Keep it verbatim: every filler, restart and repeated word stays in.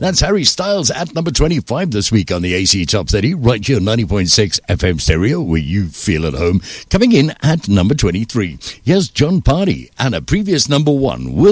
That's Harry Styles at number twenty-five this week on the A C Top thirty, right here on ninety point six F M stereo, where you feel at home. Coming in at number twenty-three, here's John Party and a previous number one with